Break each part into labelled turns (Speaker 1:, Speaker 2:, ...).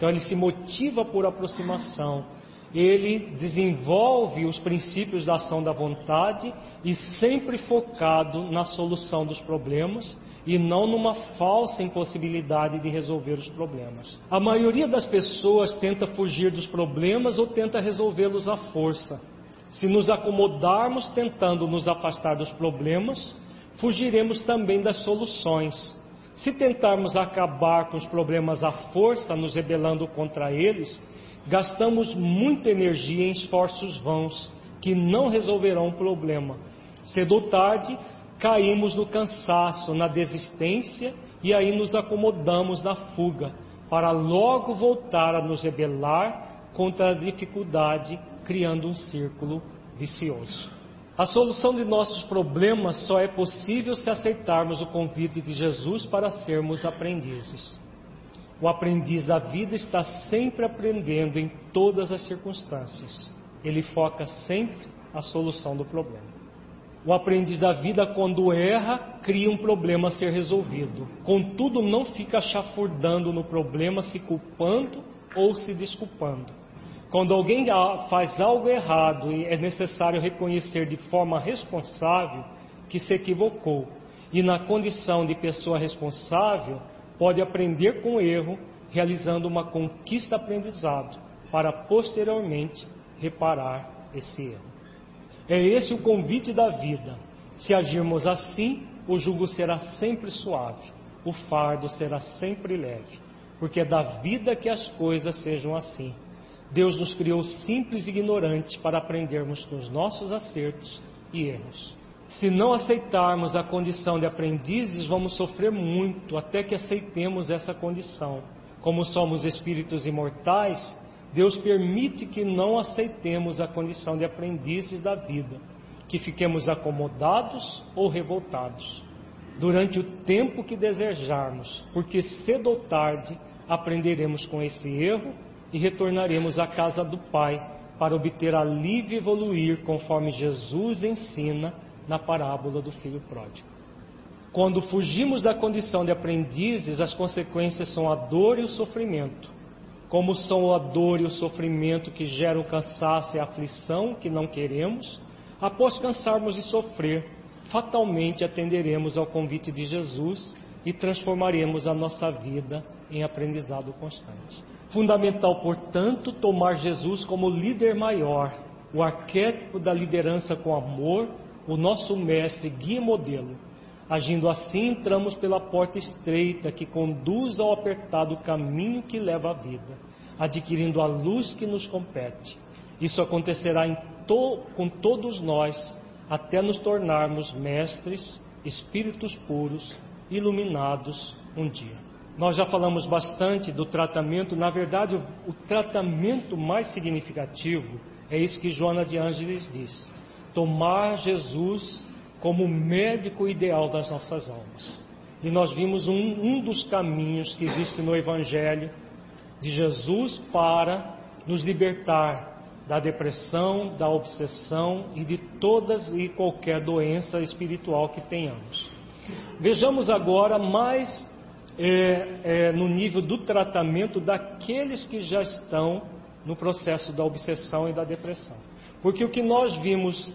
Speaker 1: Então ele se motiva por aproximação, ele desenvolve os princípios da ação da vontade e sempre focado na solução dos problemas e não numa falsa impossibilidade de resolver os problemas. A maioria das pessoas tenta fugir dos problemas ou tenta resolvê-los à força. Se nos acomodarmos tentando nos afastar dos problemas, fugiremos também das soluções. Se tentarmos acabar com os problemas à força, nos rebelando contra eles, gastamos muita energia em esforços vãos, que não resolverão o problema. Cedo ou tarde, caímos no cansaço, na desistência, e aí nos acomodamos na fuga, para logo voltar a nos rebelar contra a dificuldade, criando um círculo vicioso. A solução de nossos problemas só é possível se aceitarmos o convite de Jesus para sermos aprendizes. O aprendiz da vida está sempre aprendendo em todas as circunstâncias. Ele foca sempre a solução do problema. O aprendiz da vida, quando erra, cria um problema a ser resolvido. Contudo, não fica chafurdando no problema, se culpando ou se desculpando. Quando alguém faz algo errado e é necessário reconhecer de forma responsável que se equivocou, e na condição de pessoa responsável, pode aprender com o erro, realizando uma conquista aprendizado, para posteriormente reparar esse erro. É esse o convite da vida. Se agirmos assim, o jugo será sempre suave, o fardo será sempre leve, porque é da vida que as coisas sejam assim. Deus nos criou simples e ignorantes para aprendermos com os nossos acertos e erros. Se não aceitarmos a condição de aprendizes, vamos sofrer muito até que aceitemos essa condição. Como somos espíritos imortais, Deus permite que não aceitemos a condição de aprendizes da vida, que fiquemos acomodados ou revoltados, durante o tempo que desejarmos, porque cedo ou tarde aprenderemos com esse erro e retornaremos à casa do Pai para obter alívio e evoluir conforme Jesus ensina na parábola do filho pródigo. Quando fugimos da condição de aprendizes, as consequências são a dor e o sofrimento. Como são a dor e o sofrimento que geram o cansaço e a aflição que não queremos, após cansarmos de sofrer, fatalmente atenderemos ao convite de Jesus e transformaremos a nossa vida em aprendizado constante. Fundamental, portanto, tomar Jesus como líder maior, o arquétipo da liderança com amor, o nosso mestre, guia e modelo. Agindo assim, entramos pela porta estreita que conduz ao apertado caminho que leva à vida, adquirindo a luz que nos compete. Isso acontecerá com todos nós, até nos tornarmos mestres, espíritos puros, iluminados um dia. Nós já falamos bastante do tratamento. Na verdade, o tratamento mais significativo é isso que Joana de Ângeles diz: tomar Jesus como médico ideal das nossas almas. E nós vimos um dos caminhos que existe no Evangelho de Jesus para nos libertar da depressão, da obsessão e de todas e qualquer doença espiritual que tenhamos. Vejamos agora mais no nível do tratamento daqueles que já estão no processo da obsessão e da depressão. Porque o que nós vimos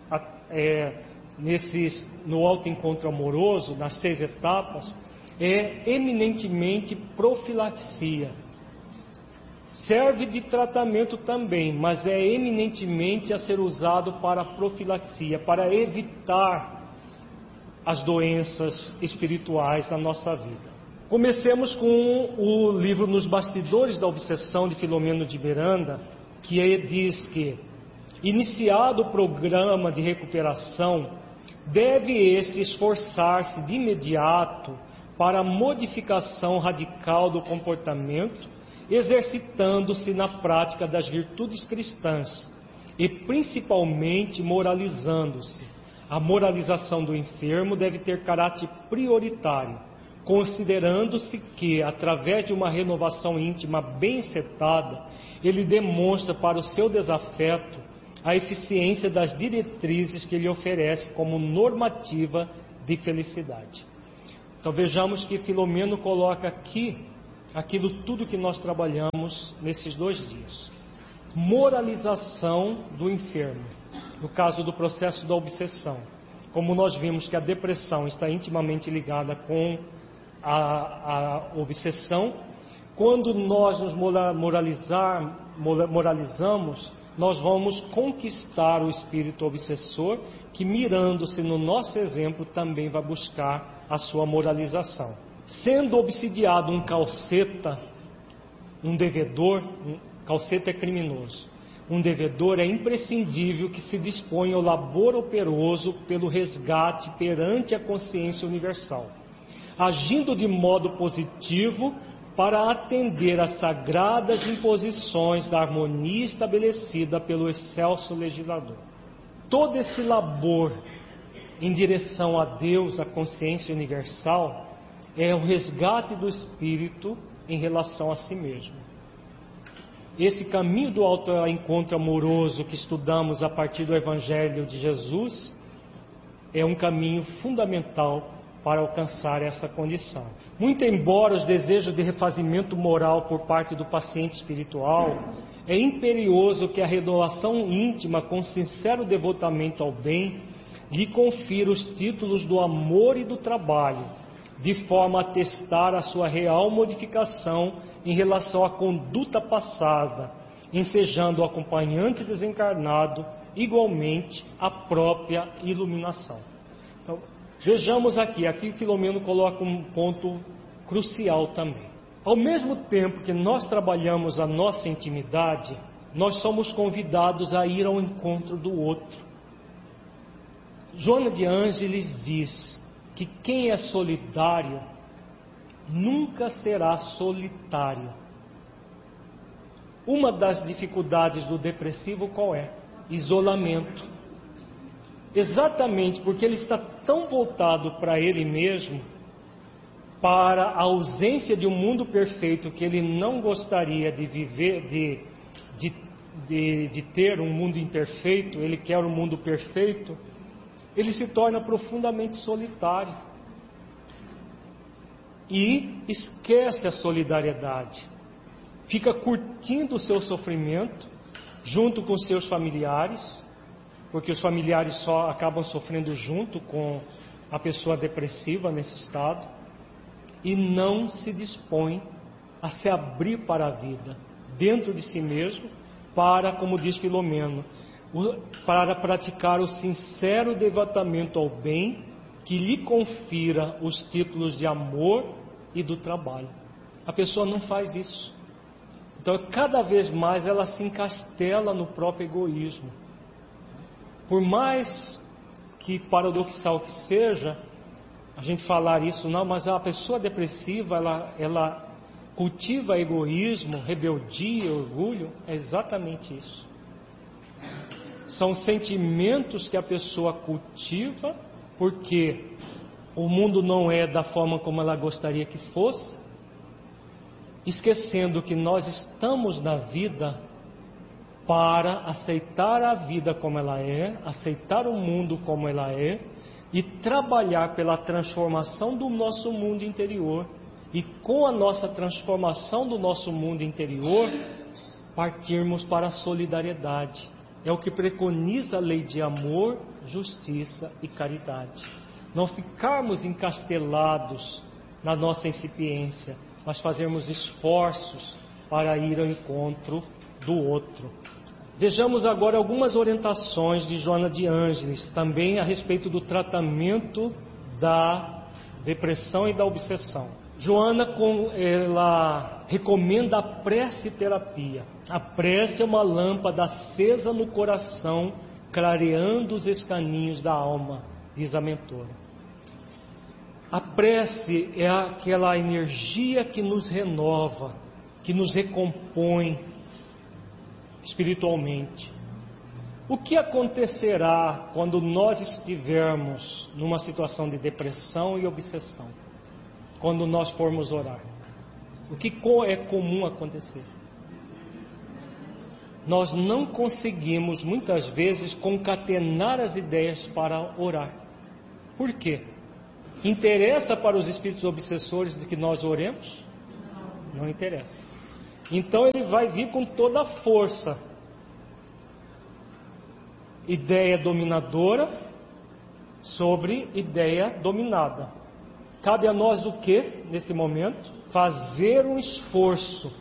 Speaker 1: no autoencontro amoroso, nas 6 etapas, é eminentemente profilaxia. Serve de tratamento também, mas é eminentemente a ser usado para profilaxia, para evitar as doenças espirituais na nossa vida. Comecemos com o livro Nos Bastidores da Obsessão, de Filomeno de Miranda, que diz que, iniciado o programa de recuperação, deve esse esforçar-se de imediato para a modificação radical do comportamento, exercitando-se na prática das virtudes cristãs e principalmente moralizando-se. A moralização do enfermo deve ter caráter prioritário, considerando-se que, através de uma renovação íntima bem encetada, ele demonstra para o seu desafeto a eficiência das diretrizes que ele oferece como normativa de felicidade. Então vejamos que Filomeno coloca aqui aquilo tudo que nós trabalhamos nesses 2 dias. Moralização do enfermo, no caso do processo da obsessão. Como nós vimos que a depressão está intimamente ligada com a obsessão, quando nós nos moralizamos, nós vamos conquistar o espírito obsessor, que mirando-se no nosso exemplo também vai buscar a sua moralização. Sendo obsidiado um calceta, um devedor, calceta é criminoso, um devedor é imprescindível que se disponha ao labor operoso pelo resgate perante a consciência universal, agindo de modo positivo para atender às sagradas imposições da harmonia estabelecida pelo excelso legislador. Todo esse labor em direção a Deus, a consciência universal, é o resgate do espírito em relação a si mesmo. Esse caminho do autoencontro amoroso que estudamos a partir do Evangelho de Jesus é um caminho fundamental para alcançar essa condição. Muito embora os desejos de refazimento moral por parte do paciente espiritual, é imperioso que a renovação íntima com sincero devotamento ao bem lhe confira os títulos do amor e do trabalho, de forma a testar a sua real modificação em relação à conduta passada, ensejando o acompanhante desencarnado igualmente a própria iluminação. Então, vejamos aqui Filomeno coloca um ponto crucial também. Ao mesmo tempo que nós trabalhamos a nossa intimidade, nós somos convidados a ir ao encontro do outro. Joana de Ângeles diz que quem é solidário nunca será solitário. Uma das dificuldades do depressivo qual é? Isolamento. Exatamente porque ele está tão voltado para ele mesmo, para a ausência de um mundo perfeito que ele não gostaria de viver, de ter um mundo imperfeito, ele quer um mundo perfeito, ele se torna profundamente solitário e esquece a solidariedade, fica curtindo o seu sofrimento junto com seus familiares, porque os familiares só acabam sofrendo junto com a pessoa depressiva nesse estado, e não se dispõe a se abrir para a vida, dentro de si mesmo, para, como diz Filomeno, para praticar o sincero devotamento ao bem, que lhe confira os títulos de amor e do trabalho. A pessoa não faz isso. Então, cada vez mais ela se encastela no próprio egoísmo. Por mais que paradoxal que seja a gente falar isso, não, mas a pessoa depressiva, ela cultiva egoísmo, rebeldia, orgulho, é exatamente isso. São sentimentos que a pessoa cultiva, porque o mundo não é da forma como ela gostaria que fosse, esquecendo que nós estamos na vida para aceitar a vida como ela é, aceitar o mundo como ela é, e trabalhar pela transformação do nosso mundo interior. E com a nossa transformação do nosso mundo interior, partirmos para a solidariedade. É o que preconiza a lei de amor, justiça e caridade. Não ficarmos encastelados na nossa incipiência, mas fazermos esforços para ir ao encontro do outro. Vejamos agora algumas orientações de Joana de Ângeles, também a respeito do tratamento da depressão e da obsessão. Joana, ela recomenda a prece-terapia. A prece é uma lâmpada acesa no coração, clareando os escaninhos da alma, diz a mentora. A prece é aquela energia que nos renova, que nos recompõe espiritualmente. O que acontecerá quando nós estivermos numa situação de depressão e obsessão? Quando nós formos orar? O que é comum acontecer? Nós não conseguimos muitas vezes concatenar as ideias para orar. Por quê? Interessa para os espíritos obsessores de que nós oremos? Não interessa. Então ele vai vir com toda a força. Ideia dominadora sobre ideia dominada. Cabe a nós o que nesse momento? Fazer um esforço.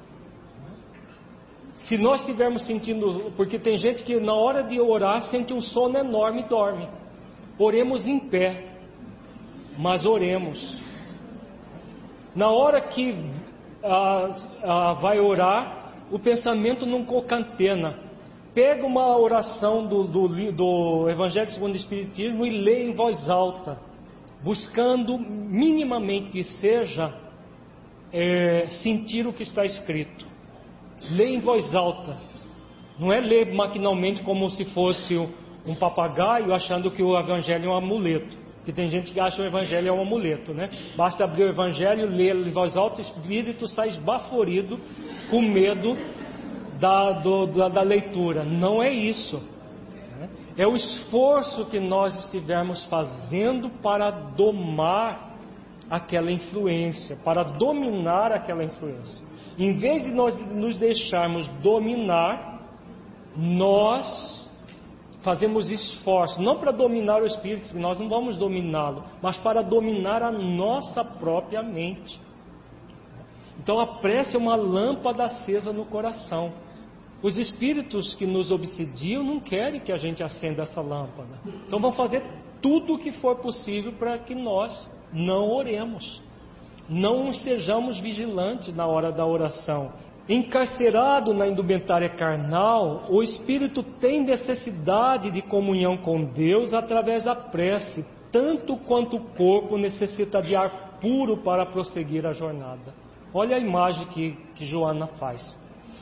Speaker 1: Se nós estivermos sentindo, porque tem gente que na hora de orar sente um sono enorme e dorme. Oremos em pé, mas oremos. Na hora que vai orar, o pensamento não concatena. Pega uma oração do Evangelho segundo o Espiritismo e lê em voz alta, buscando minimamente que seja sentir o que está escrito. Lê em voz alta, não é ler maquinalmente como se fosse um papagaio achando que o Evangelho é um amuleto, porque tem gente que acha o Evangelho é um amuleto, né? Basta abrir o Evangelho, ler em voz alta, o espírito sai esbaforido com medo da leitura. Não é isso, né? É o esforço que nós estivermos fazendo para domar aquela influência, para dominar aquela influência. Em vez de nós nos deixarmos dominar, nós fazemos esforço, não para dominar o espírito, nós não vamos dominá-lo, mas para dominar a nossa própria mente. Então a prece é uma lâmpada acesa no coração. Os espíritos que nos obsediam não querem que a gente acenda essa lâmpada. Então vão fazer tudo o que for possível para que nós não oremos. Não sejamos vigilantes na hora da oração. Encarcerado na indumentária carnal, o espírito tem necessidade de comunhão com Deus através da prece, tanto quanto o corpo necessita de ar puro para prosseguir a jornada. Olha a imagem que Joana faz.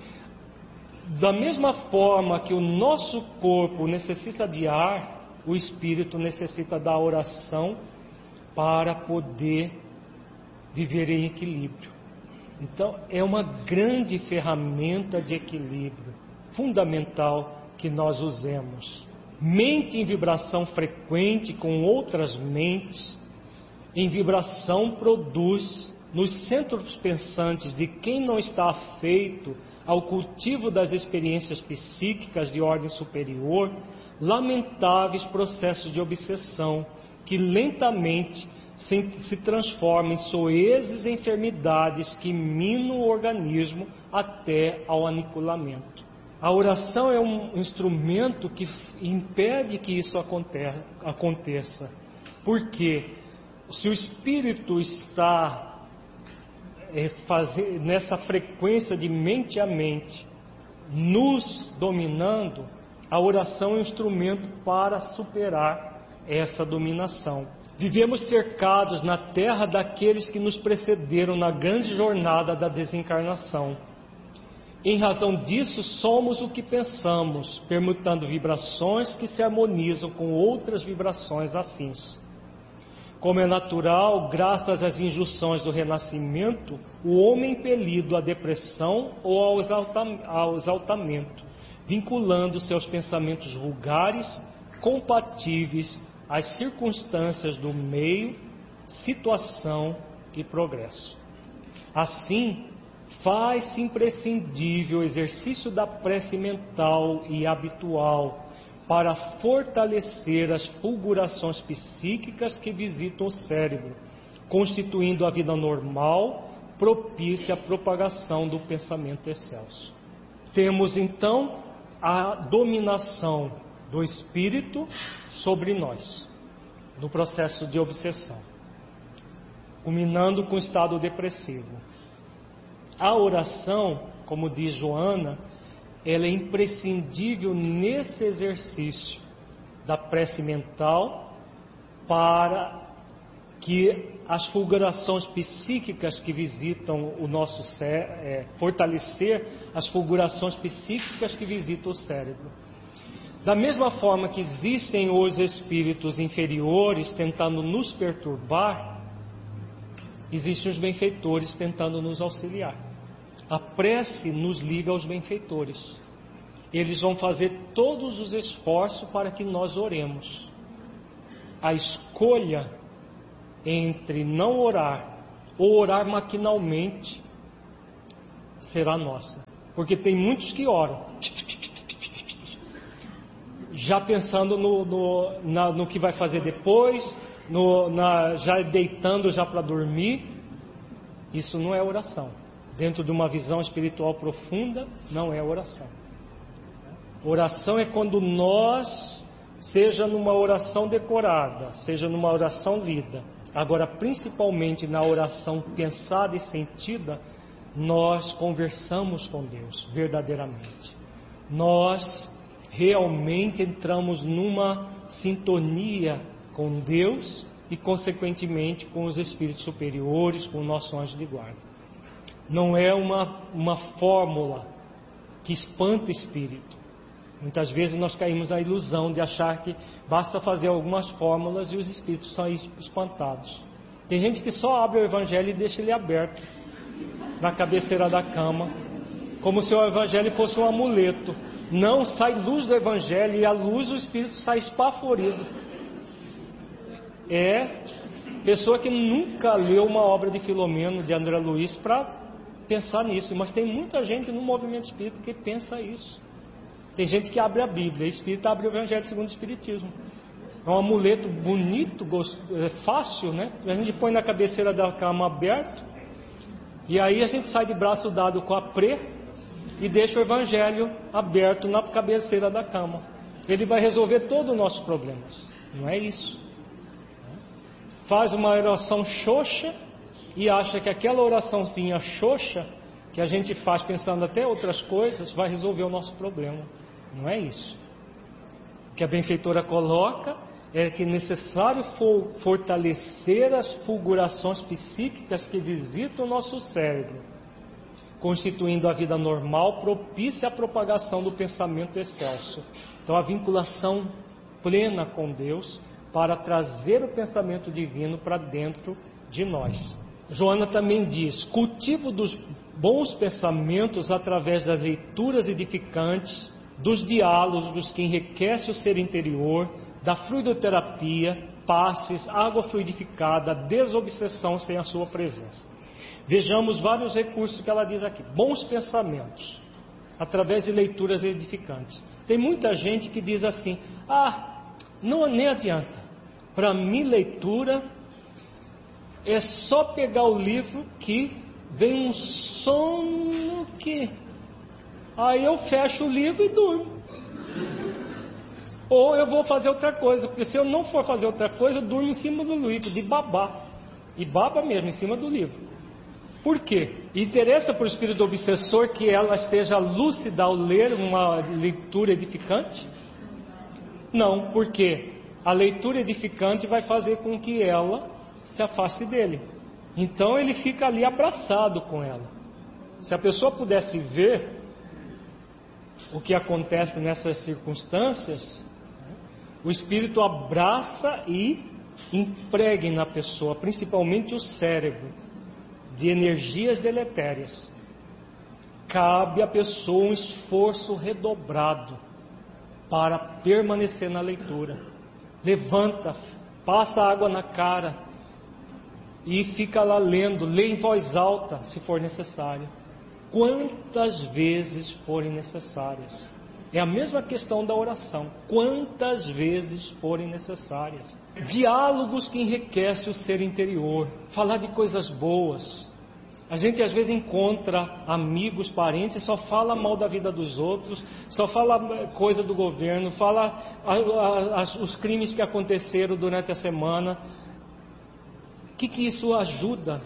Speaker 1: Da mesma forma que o nosso corpo necessita de ar, o espírito necessita da oração para poder viver em equilíbrio. Então é uma grande ferramenta de equilíbrio, fundamental que nós usemos. Mente em vibração frequente com outras mentes, em vibração produz nos centros pensantes de quem não está afeito ao cultivo das experiências psíquicas de ordem superior, lamentáveis processos de obsessão que lentamente se transformam em soezes enfermidades que minam o organismo até ao aniquilamento. A oração é um instrumento que impede que isso aconteça. Porque se o espírito está nessa frequência de mente a mente, nos dominando, a oração é um instrumento para superar essa dominação. Vivemos cercados na terra daqueles que nos precederam na grande jornada da desencarnação. Em razão disso, somos o que pensamos, permutando vibrações que se harmonizam com outras vibrações afins. Como é natural, graças às injunções do renascimento, o homem impelido à depressão ou ao exaltamento, vinculando seus pensamentos vulgares, compatíveis às circunstâncias do meio, situação e progresso. Assim, faz-se imprescindível o exercício da prece mental e habitual para fortalecer as fulgurações psíquicas que visitam o cérebro, constituindo a vida normal, propícia à propagação do pensamento excelso. Temos então a dominação do espírito sobre nós, no processo de obsessão, culminando com o estado depressivo. A oração, como diz Joana, ela é imprescindível nesse exercício da prece mental para que as fulgurações psíquicas que visitam o nosso cérebro, fortalecer as fulgurações psíquicas que visitam o cérebro. Da mesma forma que existem os espíritos inferiores tentando nos perturbar, existem os benfeitores tentando nos auxiliar. A prece nos liga aos benfeitores. Eles vão fazer todos os esforços para que nós oremos. A escolha entre não orar ou orar maquinalmente será nossa. Porque tem muitos que oram, já pensando no que vai fazer depois, já deitando já para dormir. Isso não é oração. Dentro de uma visão espiritual profunda, não é oração. Oração é quando nós, seja numa oração decorada, seja numa oração lida, agora principalmente na oração pensada e sentida, nós conversamos com Deus verdadeiramente. Nós realmente entramos numa sintonia com Deus e consequentemente com os espíritos superiores, com o nosso anjo de guarda. Não é uma fórmula que espanta espírito. Muitas vezes nós caímos na ilusão de achar que basta fazer algumas fórmulas e os espíritos são espantados. Tem gente que só abre o evangelho e deixa ele aberto na cabeceira da cama, como se o evangelho fosse um amuleto. Não, sai luz do evangelho e a luz do espírito sai esbaforido. É pessoa que nunca leu uma obra de Filomeno, de André Luiz, para pensar nisso. Mas tem muita gente no movimento espírita que pensa isso. Tem gente que abre a Bíblia, espírita abre o Evangelho segundo o Espiritismo. É um amuleto bonito, fácil, né? A gente põe na cabeceira da cama aberto, e aí a gente sai de braço dado com a prê e deixa o Evangelho aberto na cabeceira da cama. Ele vai resolver todos os nossos problemas. Não é isso. Faz uma oração xoxa e acha que aquela oraçãozinha xoxa que a gente faz pensando até outras coisas vai resolver o nosso problema. Não é isso. O que a benfeitora coloca é que é necessário fortalecer as fulgurações psíquicas que visitam o nosso cérebro, constituindo a vida normal propícia à propagação do pensamento excelso. Então a vinculação plena com Deus para trazer o pensamento divino para dentro de nós. Joana também diz: cultivo dos bons pensamentos através das leituras edificantes, dos diálogos que enriquecem o ser interior, da fluidoterapia, passes, água fluidificada, desobsessão sem a sua presença. Vejamos vários recursos que ela diz aqui. Bons pensamentos, através de leituras edificantes. Tem muita gente que diz assim: não, nem adianta. Para mim, leitura é só pegar o livro que vem um sono que... Aí eu fecho o livro e durmo. Ou eu vou fazer outra coisa, porque se eu não for fazer outra coisa, eu durmo em cima do livro, de babá. E baba mesmo, em cima do livro. Por quê? Interessa para o espírito obsessor que ela esteja lúcida ao ler uma leitura edificante? Não, porque a leitura edificante vai fazer com que ela se afaste dele. Então ele fica ali abraçado com ela. Se a pessoa pudesse ver o que acontece nessas circunstâncias, o espírito abraça e impregna na pessoa, principalmente o cérebro, de energias deletérias. Cabe à pessoa um esforço redobrado para permanecer na leitura. Levanta, passa água na cara e fica lá lendo, lê em voz alta se for necessário, quantas vezes forem necessárias. É a mesma questão da oração, quantas vezes forem necessárias. Diálogos que enriquecem o ser interior, falar de coisas boas. A gente às vezes encontra amigos, parentes, só fala mal da vida dos outros, só fala coisa do governo, fala os crimes que aconteceram durante a semana. O que isso ajuda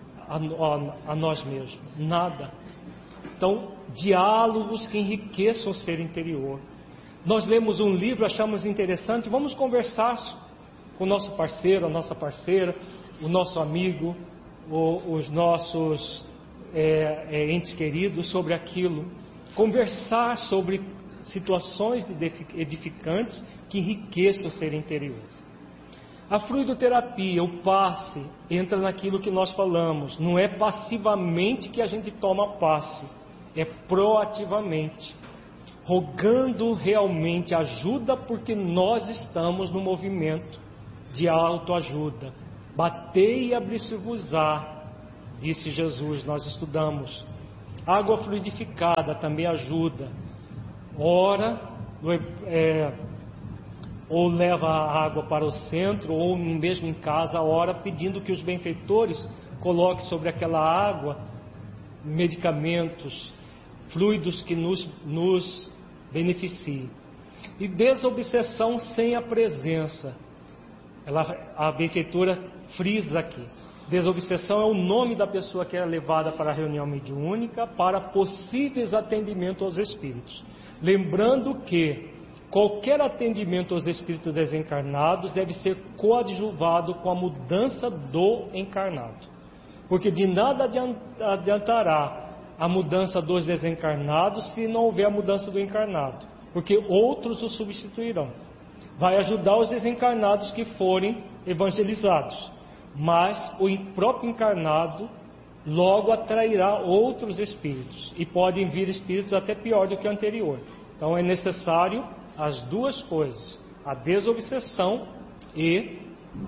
Speaker 1: a nós mesmos? Nada. Então, diálogos que enriqueçam o ser interior. Nós lemos um livro, achamos interessante, vamos conversar com o nosso parceiro, a nossa parceira, o nosso amigo, os nossos entes queridos sobre aquilo. Conversar sobre situações edificantes que enriqueçam o ser interior. A fluidoterapia, o passe, entra naquilo que nós falamos. Não é passivamente que a gente toma passe, é proativamente, rogando realmente ajuda, porque nós estamos no movimento de autoajuda. Batei e abri-se-vos-á, disse Jesus, nós estudamos. Água fluidificada também ajuda. Ora, ou leva a água para o centro, ou mesmo em casa, ora pedindo que os benfeitores coloquem sobre aquela água medicamentos, fluidos que nos beneficiem. E desobsessão sem a presença. A benfeitora frisa aqui. Desobsessão é o nome da pessoa que é levada para a reunião mediúnica para possíveis atendimentos aos espíritos. Lembrando que qualquer atendimento aos espíritos desencarnados deve ser coadjuvado com a mudança do encarnado. Porque de nada adiantará a mudança dos desencarnados se não houver a mudança do encarnado. Porque outros o substituirão. Vai ajudar os desencarnados que forem evangelizados. Mas o próprio encarnado logo atrairá outros espíritos. E podem vir espíritos até pior do que o anterior. Então é necessário as duas coisas. A desobsessão e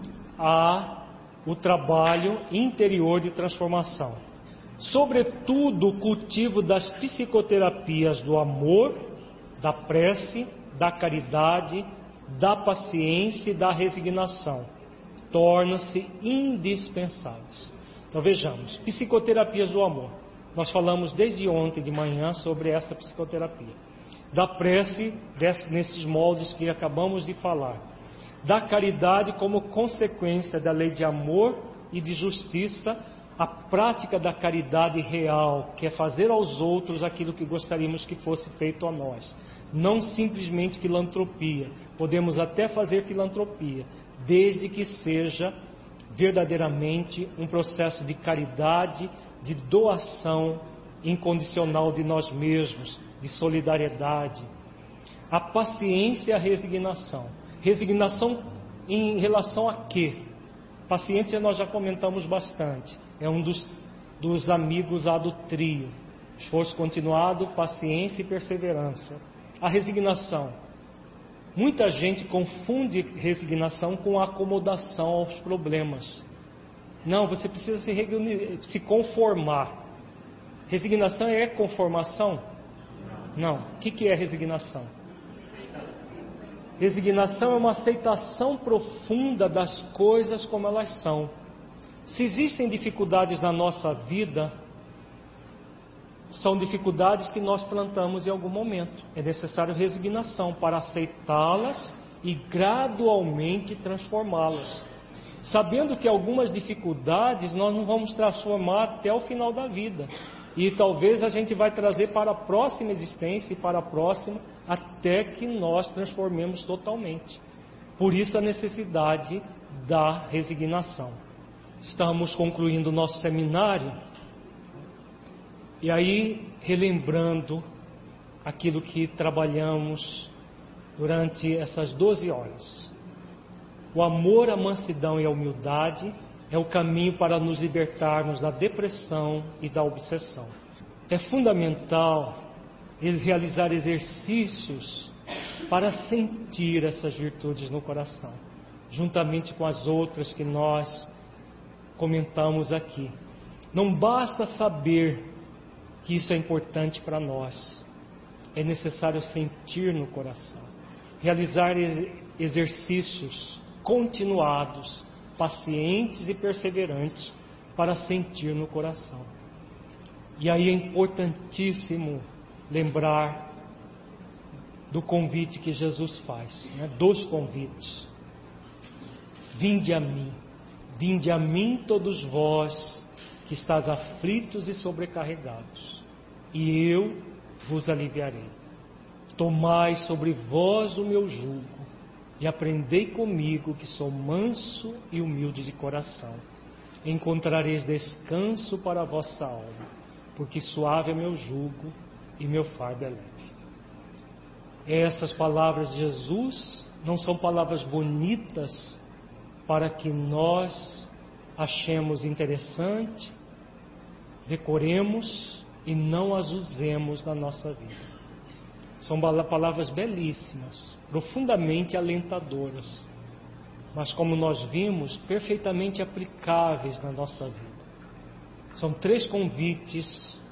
Speaker 1: o trabalho interior de transformação. Sobretudo o cultivo das psicoterapias do amor, da prece, da caridade, da paciência e da resignação torna-se indispensáveis. Então vejamos, psicoterapias do amor. Nós falamos desde ontem de manhã sobre essa psicoterapia. Da prece, nesses moldes que acabamos de falar. Da caridade como consequência da lei de amor e de justiça, a prática da caridade real, que é fazer aos outros aquilo que gostaríamos que fosse feito a nós. Não simplesmente filantropia. Podemos até fazer filantropia, desde que seja verdadeiramente um processo de caridade, de doação incondicional de nós mesmos, de solidariedade. A paciência e a resignação. Resignação em relação a quê? Paciência nós já comentamos bastante. É um dos amigos lá do trio. Esforço continuado, paciência e perseverança. A resignação. Muita gente confunde resignação com acomodação aos problemas. Não, você precisa se conformar. Resignação é conformação? Não. O que é resignação? Resignação é uma aceitação profunda das coisas como elas são. Se existem dificuldades na nossa vida, são dificuldades que nós plantamos em algum momento. É necessário resignação para aceitá-las e gradualmente transformá-las. Sabendo que algumas dificuldades nós não vamos transformar até o final da vida. E talvez a gente vai trazer para a próxima existência e para a próxima, até que nós transformemos totalmente. Por isso a necessidade da resignação. Estamos concluindo o nosso seminário. E aí, relembrando aquilo que trabalhamos durante essas 12 horas. O amor, a mansidão e a humildade é o caminho para nos libertarmos da depressão e da obsessão. É fundamental realizar exercícios para sentir essas virtudes no coração, juntamente com as outras que nós comentamos aqui. Não basta saber que isso é importante para nós, é necessário sentir no coração, realizar exercícios continuados, pacientes e perseverantes para sentir no coração. E aí é importantíssimo lembrar do convite que Jesus faz, dos convites. Vinde a mim todos vós que estáis aflitos e sobrecarregados, e eu vos aliviarei. Tomai sobre vós o meu jugo, e aprendei comigo, que sou manso e humilde de coração. Encontrareis descanso para a vossa alma, porque suave é meu jugo e meu fardo é leve. Essas palavras de Jesus não são palavras bonitas para que nós achemos interessante, decoremos e não as usemos na nossa vida. São palavras belíssimas, profundamente alentadoras, mas como nós vimos, perfeitamente aplicáveis na nossa vida. São 3 convites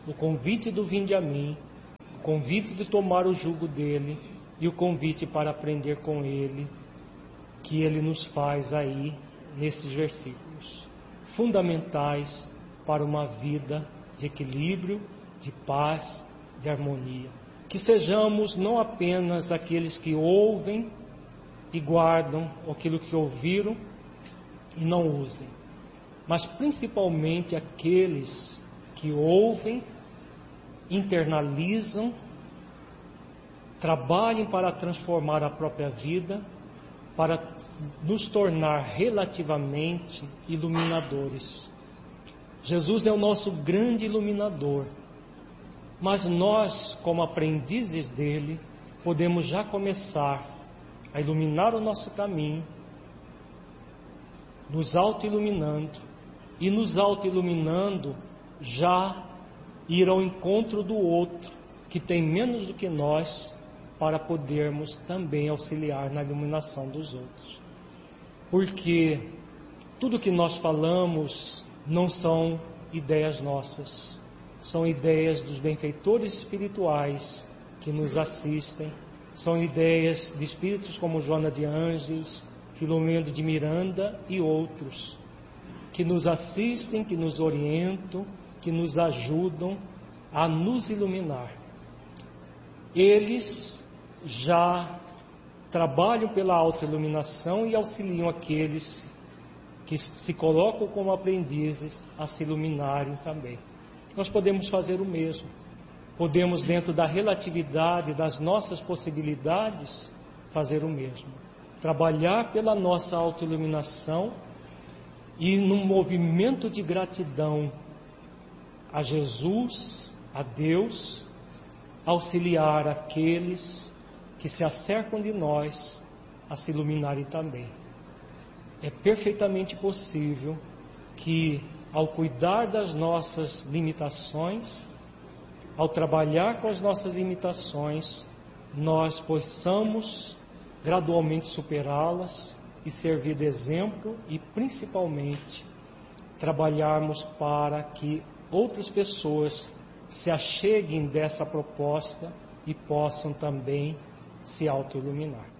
Speaker 1: o convite do vinde a mim, o convite de tomar o jugo dele e o convite para aprender com ele, que ele nos faz aí nesses versículos, fundamentais para uma vida de equilíbrio, de paz, de harmonia. Que sejamos não apenas aqueles que ouvem e guardam aquilo que ouviram e não usem, mas principalmente aqueles que ouvem, internalizam, trabalhem para transformar a própria vida, para nos tornar relativamente iluminadores. Jesus é o nosso grande iluminador, mas nós, como aprendizes dele, podemos já começar a iluminar o nosso caminho, nos auto-iluminando, e nos auto-iluminando já ir ao encontro do outro, que tem menos do que nós, para podermos também auxiliar na iluminação dos outros. Porque tudo que nós falamos não são ideias nossas, são ideias dos benfeitores espirituais que nos assistem, são ideias de espíritos como Joana de Ângeles, Filomeno de Miranda e outros, que nos assistem, que nos orientam, que nos ajudam a nos iluminar. Eles já trabalham pela autoiluminação e auxiliam aqueles que se colocam como aprendizes a se iluminarem também. Nós podemos fazer o mesmo. Podemos, dentro da relatividade das nossas possibilidades, fazer o mesmo. Trabalhar pela nossa autoiluminação e, num movimento de gratidão a Jesus, a Deus, auxiliar aqueles que se acercam de nós a se iluminarem também. É perfeitamente possível que, ao cuidar das nossas limitações, ao trabalhar com as nossas limitações, nós possamos gradualmente superá-las e servir de exemplo e, principalmente, trabalharmos para que outras pessoas se acheguem dessa proposta e possam também se auto-iluminar.